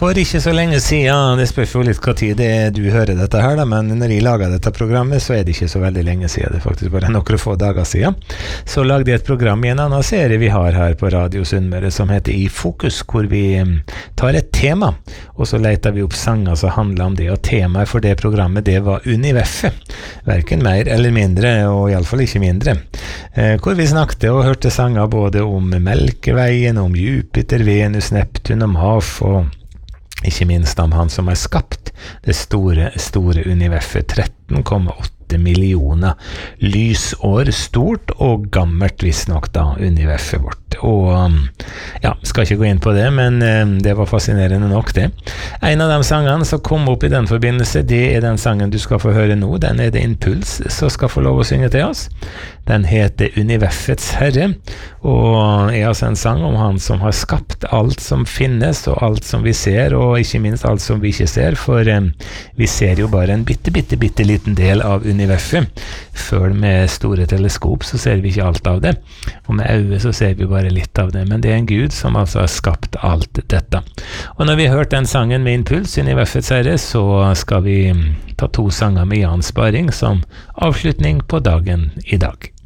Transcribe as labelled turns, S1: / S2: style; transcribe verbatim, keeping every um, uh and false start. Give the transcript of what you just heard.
S1: For ikke så lenge siden, det spørs jo litt hva tid det er du hører dette her da, men når jeg laget dette programmet så er det ikke så veldig lenge siden, det er faktisk bare noen få dager siden. Så lagde jeg et program i en annen serie vi har her på Radio Sunnmøre som heter I Fokus, hvor vi tar et tema, og så leter vi opp sanger som handler om det, og temaet for det programmet det var Univeffet, hverken mer eller mindre, og i alle fall ikke mindre, eh, hvor vi snakket og hørte sanger både om Melkeveien, om Jupiter, Venus, Neptun, om hav og ikke minst om han som har skapt det store, store Univeffet, tretten komma åtte millioner lysår stort og gammelt visst nok da, Univeffet vårt. Og ja, skal ikke gå inn på det, men det var fascinerende nok det. En av de sangene som kom opp i den forbindelse, det er den sangen du skal få høre nå. Den er det Impuls som skal få lov å synge til oss. Den heter Univeffets Herre, og er altså en sang om han som har skapt alt som finnes, og alt som vi ser, og ikke minst alt som vi ikke ser, for um, vi ser jo bare en bitte, bitte, bitte liten del av Univeffet. Før med store teleskop så ser vi ikke alt av det, og med øye så ser vi bare litt av det, men det er en Gud som altså har skapt alt dette. Og når vi har hørt den sangen med Impuls, Univeffets Herre, så skal vi ta to sanger med Jan Sparing som avslutning på dagen i dag.